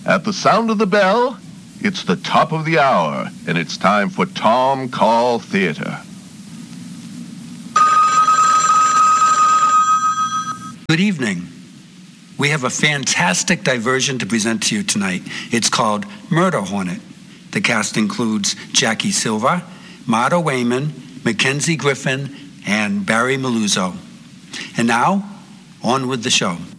At the sound of the bell, it's the top of the hour, and it's time for Tom Call Theater. Good evening. We have a fantastic diversion to present to you tonight. It's called Murder Hornet. The cast includes Jackie Silva, Marta Wayman, Mackenzie Griffin, and Barry Maluzzo. And now, on with the show.